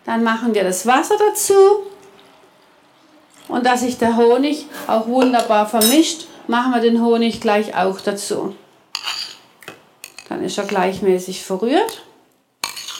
Dann machen wir das Wasser dazu. Und dass sich der Honig auch wunderbar vermischt, machen wir den Honig gleich auch dazu. Dann ist er gleichmäßig verrührt.